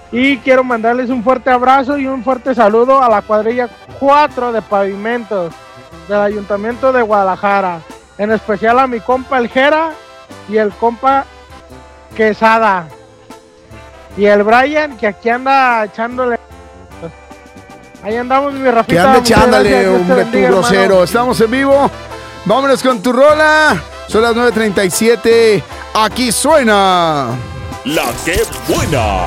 Y quiero mandarles un fuerte abrazo y un fuerte saludo a la cuadrilla 4 de pavimentos del Ayuntamiento de Guadalajara. En especial a mi compa El Jera y el compa Quesada. Y el Brian, que aquí anda echándole. Ahí andamos, mi Rafita. Que anda echándole, gracias, hombre, tu grosero. hermano. Estamos en vivo. Vámonos con tu rola. Son las 9:37. Aquí suena La que buena.